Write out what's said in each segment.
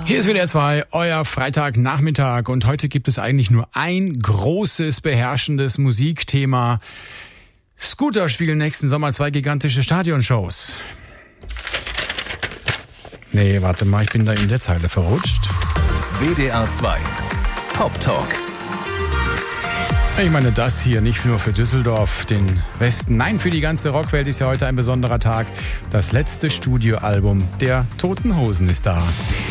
Hier ist WDR 2, euer Freitagnachmittag, und heute gibt es eigentlich nur ein großes, beherrschendes Musikthema. Scooter spielen nächsten Sommer 2 gigantische Stadionshows. Nee, warte mal, ich bin da in der Zeile verrutscht. WDR 2 Pop Talk. Ich meine, das hier nicht nur für Düsseldorf, den Westen, nein, für die ganze Rockwelt ist ja heute ein besonderer Tag. Das letzte Studioalbum der Toten Hosen ist da.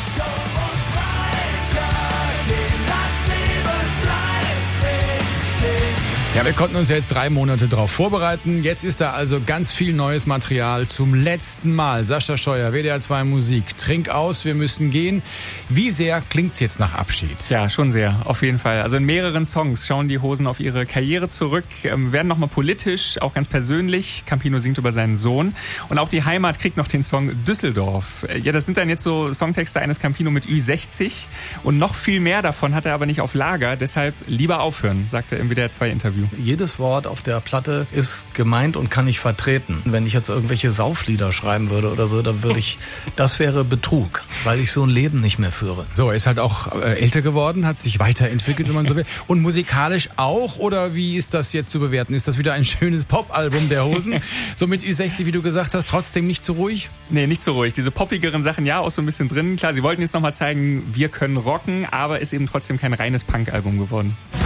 Ja, wir konnten uns ja jetzt 3 Monate drauf vorbereiten. Jetzt ist da also ganz viel neues Material zum letzten Mal. Sascha Scheuer, WDR 2 Musik. Trink aus, wir müssen gehen. Wie sehr klingt's jetzt nach Abschied? Ja, schon sehr, auf jeden Fall. Also in mehreren Songs schauen die Hosen auf ihre Karriere zurück, werden nochmal politisch, auch ganz persönlich. Campino singt über seinen Sohn. Und auch die Heimat kriegt noch den Song Düsseldorf. Ja, das sind dann jetzt so Songtexte eines Campino mit Ü60. Und noch viel mehr davon hat er aber nicht auf Lager. Deshalb lieber aufhören, sagt er im WDR 2 Interview. Jedes Wort auf der Platte ist gemeint und kann ich vertreten. Wenn ich jetzt irgendwelche Sauflieder schreiben würde oder so, dann das wäre Betrug, weil ich so ein Leben nicht mehr führe. So, er ist halt auch älter geworden, hat sich weiterentwickelt, wenn man so will. Und musikalisch auch, oder wie ist das jetzt zu bewerten? Ist das wieder ein schönes Pop-Album der Hosen? So mit Ü60, wie du gesagt hast, trotzdem nicht so ruhig? Nee, nicht so ruhig. Diese poppigeren Sachen, ja, auch so ein bisschen drin. Klar, sie wollten jetzt nochmal zeigen, wir können rocken, aber ist eben trotzdem kein reines Punk-Album geworden.